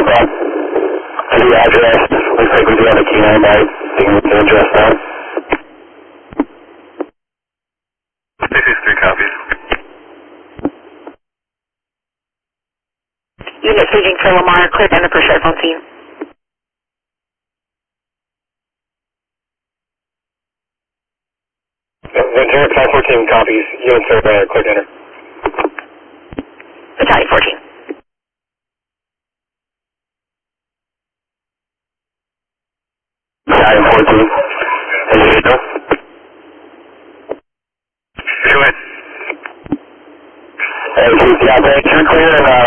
up to the address. Looks like we do have a K9 by the address now. This is 3 copies. Unit staging for Lamar, cleared and approach phone scene. Ventura 514 copies. Unit survey, cleared enter. Battalion 14. Battalion 14. Individual. Go ahead. Hey, keep the operation clear and